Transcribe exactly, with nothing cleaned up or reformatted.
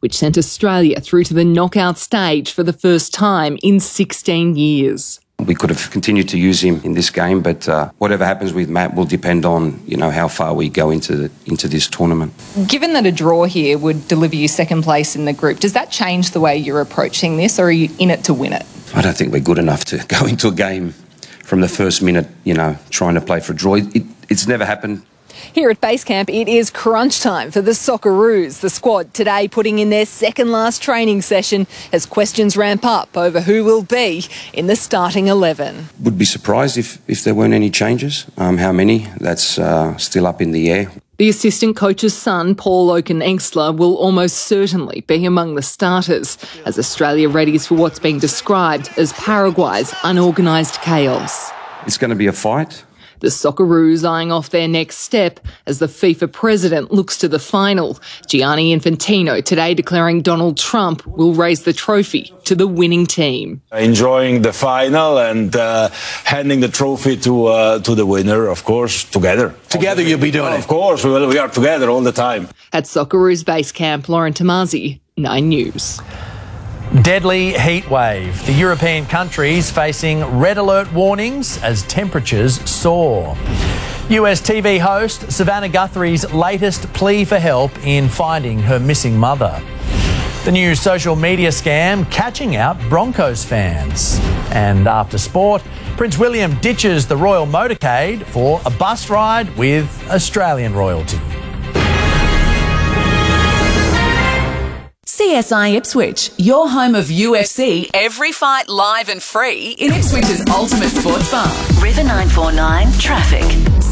which sent Australia through to the knockout stage for the first time in sixteen years. We could have continued to use him in this game, but uh, whatever happens with Matt will depend on, you know, how far we go into the, into this tournament. Given that a draw here would deliver you second place in the group, does that change the way you're approaching this, or are you in it to win it? I don't think we're good enough to go into a game from the first minute, you know, trying to play for a draw. It, it's never happened. Here at base camp, it is crunch time for the Socceroos. The squad today putting in their second last training session as questions ramp up over who will be in the starting eleven. Would be surprised if, if there weren't any changes. Um, how many? That's uh, still up in the air. The assistant coach's son, Paul Oken-Engstler, will almost certainly be among the starters as Australia readies for what's being described as Paraguay's unorganised chaos. It's going to be a fight. The Socceroos eyeing off their next step as the FIFA president looks to the final. Gianni Infantino today declaring Donald Trump will raise the trophy to the winning team. Enjoying the final and uh, handing the trophy to uh, to the winner, of course, together. Together you'll be doing it. Of course, we, will, we are together all the time. At Socceroos base camp, Lauren Tomasi, Nine News. Deadly heat wave. The European countries facing red alert warnings as temperatures soar. U S T V host Savannah Guthrie's latest plea for help in finding her missing mother. The new social media scam catching out Broncos fans. And after sport, Prince William ditches the royal motorcade for a bus ride with Australian royalty. C S I Ipswich, your home of U F C, every fight live and free in Ipswich's ultimate sports bar. River nine four nine Traffic.